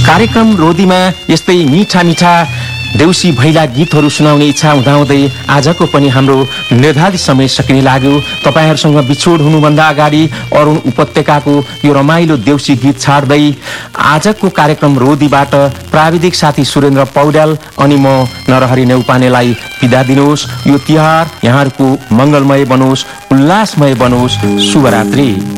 कार्यक्रम रोदीमा यस्तै मीठा मीठा देउसी भैला गीतहरू सुनाउने इच्छा हुँदाहुँदै आजको पनि हाम्रो निर्धारित समय सकिने लाग्यो। तपाईहरुसँग बिछोड हुनुभन्दा अगाडि अरुण उपत्यकाको यो रमाइलो देउसी गीत छाड्दै आजको कार्यक्रम रोदीबाट प्राविधिक साथी सुरेन्द्र पौड्याल अनि म नरहरि नेउपानेलाई बिदा दिनुहोस्। यो तिहार यहाँहरुको मंगलमय बनोस्, उल्लासमय बनोस्। शुभरात्रि।